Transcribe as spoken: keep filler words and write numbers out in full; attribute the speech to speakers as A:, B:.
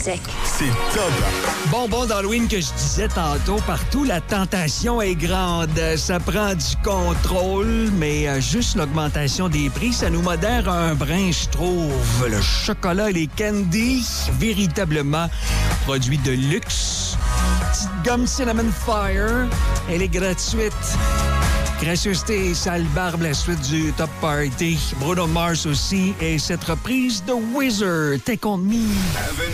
A: sec.
B: C'est top!
C: Bonbon d'Halloween que je disais tantôt, partout, la tentation est grande. Ça prend du contrôle, mais euh, juste l'augmentation des prix, ça nous modère un brin, je trouve. Le chocolat et les candies, véritablement produits de luxe. Petite gomme Cinnamon Fire, elle est gratuite. Gracieuseté et sale barbe, la suite du Top Party. Bruno Mars aussi, et cette reprise de Wizard, Take On Me.